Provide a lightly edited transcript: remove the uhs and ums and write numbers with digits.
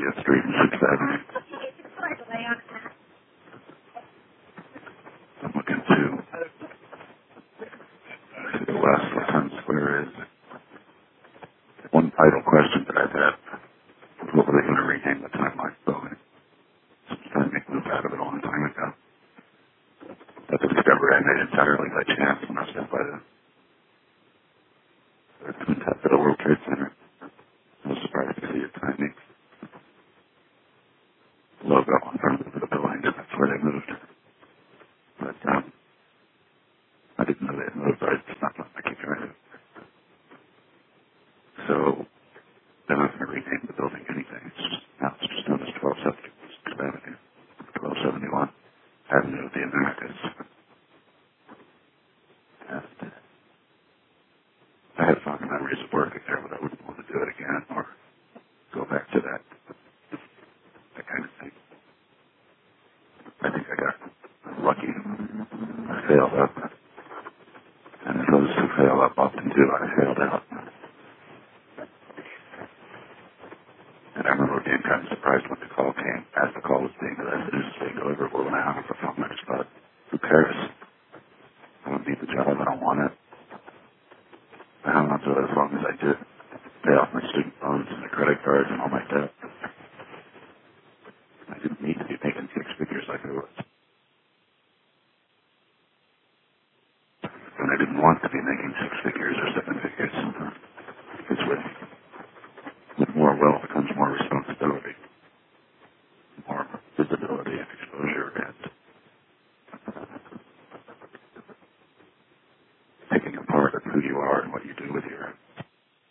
30th Street and 6th Avenue. I'm looking to the west where Times Square is. One idle question that I've had is what were they going to rename the Timeline building? Trying to make a move out of it a long time ago. That's a discovery I made entirely by chance when I was down by the Twin Towers of the World Trade Center. I was surprised to see a tiny logo in front of the building, and that's where they moved. But I didn't know they had moved, but it's not I keep trying to. So they're not going to rename the building anything. Now it's just known as 1270 Avenue, 1271 Avenue of the Americas. And I had fond memories of working there, but I wouldn't want to do it again or go back to that kind of thing. I think I got lucky. I failed up. And those who fail up often do. I failed out. And I remember being kind of surprised when the call came, as the call was being delivered. Well, when I hung up the phone, I just thought, who cares? I don't need the job. I don't want it. I hung on to it as long as I did. Pay off my student loans and my credit cards and all my debt. I didn't need to be making six figures like I was. And I didn't want to be making six figures or seven figures. Because with more wealth comes more responsibility, more visibility and exposure, and taking a part of who you are and what you do with your